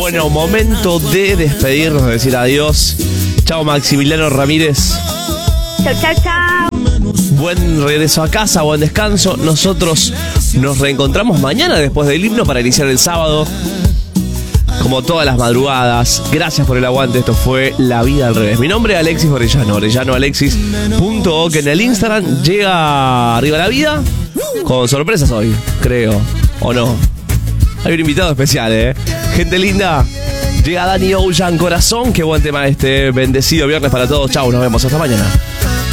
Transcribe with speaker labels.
Speaker 1: Bueno, momento de despedirnos, de decir adiós. Chao, Maximiliano Ramírez.
Speaker 2: Chao.
Speaker 1: Buen regreso a casa, buen descanso. Nosotros nos reencontramos mañana después del himno para iniciar el sábado. Como todas las madrugadas. Gracias por el aguante. Esto fue La Vida al Revés. Mi nombre es Alexis Orellano. OrellanoAlexis.ok. En el Instagram llega Arriba la Vida. Con sorpresas hoy, creo. ¿O no? Hay un invitado especial, Gente linda. Llega Dani Ocean, Corazón. Qué buen tema este. Bendecido viernes para todos. Chau, nos vemos. Hasta mañana.